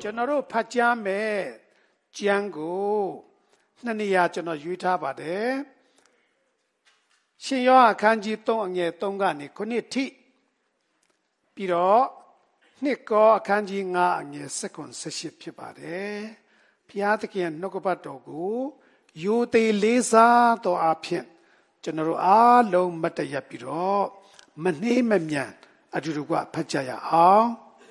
ကျွန်တော်တို့ဖတ်ကြားမယ်ကျမ်းကိုနှစ်နေရာကျွန်တော်ရွေးထားပါတယ်ရှင်ယောဟန်အခန်းကြီး3အငယ်3ကနေ9ထိပြီးတော့နှစ်ကောအခန်းကြီး9အငယ်18ဖြစ်ပါတယ်ဘုရားသခင်နှုတ်ကပတ်တော်ကိုယိုသေးလေးစားတော်အဖြစ်ကျွန်တော်တို့အားလုံးမတ်တရပြီးတော့မနှေးမမြန်အတူတူကဖတ်ကြရအောင်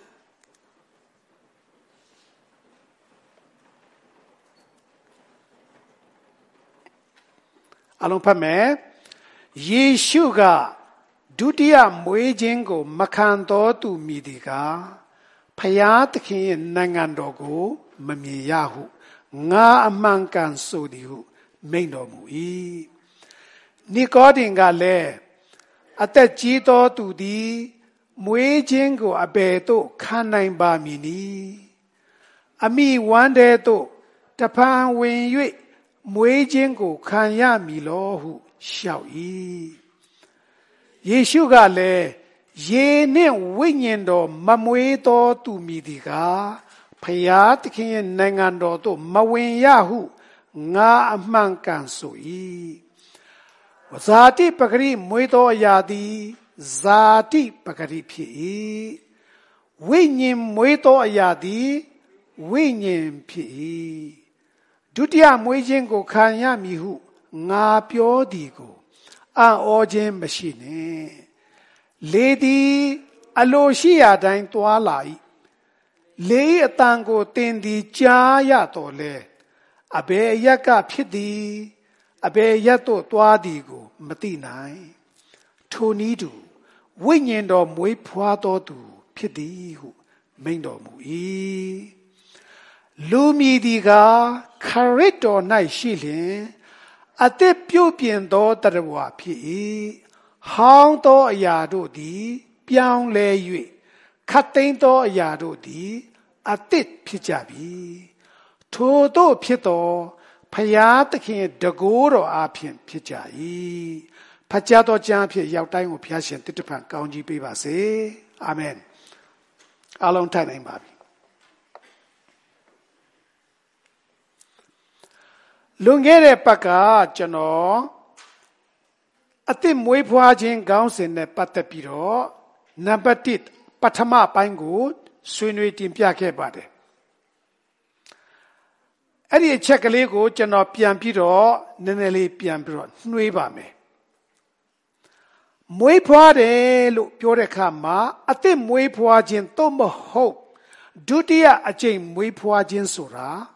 အလုံးဖတ်မယ်ယေရှုကဒုတိယမွေးခြင်းကိုမခံတော်သူမည်ဒီကဖယားသခင်ရဲ့နိုင်ငံတော်ကိုမမြင်ရဟုငါအမှန်ကန်ဆိုသည်ဟုမိန့်တော်မူ၏နီကောဒင်ကလည်းအသက်ကြီးသောသူသည်မွေးခြင်းကိုအဘယ်သို့ခံနိုင်ပါမည်နည်းအမိဝမ်းတဲ့သို့တဖန်ဝင်၍မွေးခြင်းကိုခံရမည်လောဟုလျှောက်၏ယေရှုကလည်းရေနှင့်ဝိညာဉ်တော်မမွေးသောသူမည်သည်ကားဖယားသခင်ရဲ့နိုင်ငံတော်သို့မဝင်ရဟုငါအမှန်ကန်ဆို၏ဇာတိပဂရိမွေးသောအရာသည်ဇာတိပဂရိဖြစ်၏ဝိညာဉ်မွေးသောအရာသည်ဝိညာဉ်ဖြစ်၏ဒုတိယမွေးခြင်းကိုခံရမည်ဟုငါပြောသည်ကိုအံ့ဩခြင်းမရှိနှင့်လေသည်အလိုရှိရာတိုင်းသွားလာ၏လေ၏အတန်ကိုသင်သည်ကြားရတော်လဲအဘယ်အရက်ကဖြစ်သည်အဘယ်ရက်သို့သွားသည်ကိုမသိနိုင်ထိုနည်းတူဝိညာဉ်တော်မွေးဖွားတော်သူဖြစ်သည်ဟုမိန့်တော်မူ၏လူမည်သည်ကခရစ်တော်၌ရှိလျင်အသစ်ပြုပြင်သောတရဝဖြစ်၏ဟောင်းသောအရာတို့သည်ပြောင်းလဲ၍ခတ်သိမ်းသောအရာတို့သည်အသစ်ဖြစ်ကြပြီထိုတို့ဖြစ်သောဖယားသခင်တကိုးတော်အားဖြင့်ဖြစ်ကြ၏ဖတ်ကြားသောကျမ်းဖြင့်ရောက်တိုင်းကိုဘုရားရှင်တည်တဖန်ကောင်းကြီးပေးပါစေအာမင်အားလုံးထိုင်နိုင်ပါပြီလွန်ခဲ့တဲ့ပတ်ကကျွန်တော်အသစ်မွေးဖွားခြင်းခေါင်းစဉ်နဲ့ပတ်သက်ပြီးတော့နံပါတ်1ပထမပိုင်းကိုဆွေးနွေးတင်ပြခဲ့ပါတယ်အဲ့ဒီအချက်ကလေးကိုကျွန်တော်ပြန်ပြီးတော့နည်းနည်းလေးပြန်ပြီးတော့နှွေးပါမယ်မွေးဖွားတယ်လို့ပြောတဲ့အခါမှာအသစ်မွေးဖွားခြင်းသို့မဟုတ်ဒုတိယအကြိမ်မွေးဖွားခြင်းဆိုတာ